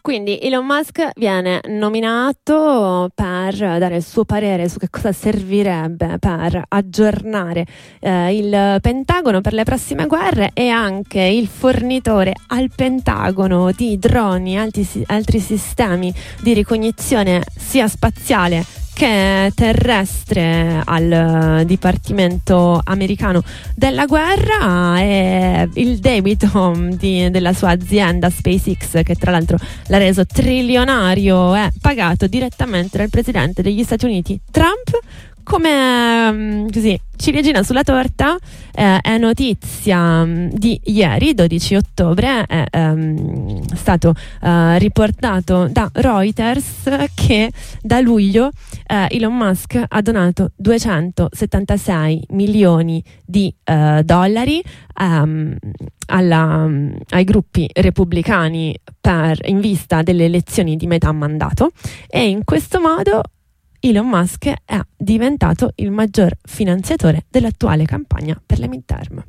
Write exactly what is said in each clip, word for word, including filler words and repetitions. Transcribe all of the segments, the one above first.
Quindi Elon Musk viene nominato per dare il suo parere su che cosa servirebbe per aggiornare eh, il Pentagono per le prossime guerre, e anche il fornitore al Pentagono di droni e altri, altri sistemi di ricognizione sia spaziale che terrestre al Dipartimento americano della guerra, e il debito di, della sua azienda SpaceX, che tra l'altro l'ha reso trilionario, è pagato direttamente dal presidente degli Stati Uniti Trump. Come così ciliegina sulla torta eh, è notizia di ieri, dodici ottobre, è ehm, stato eh, riportato da Reuters che da luglio eh, Elon Musk ha donato duecentosettantasei milioni di eh, dollari ehm, alla, ai gruppi repubblicani per, in vista delle elezioni di metà mandato, e in questo modo Elon Musk è diventato il maggior finanziatore dell'attuale campagna per le midterm.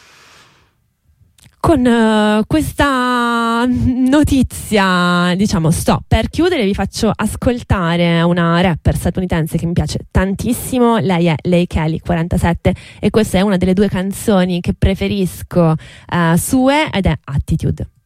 Con uh, questa notizia, diciamo, sto per chiudere. Vi faccio ascoltare una rapper statunitense che mi piace tantissimo. Lei è Lei Kelly quarantasette, e questa è una delle due canzoni che preferisco uh, sue, ed è Attitude.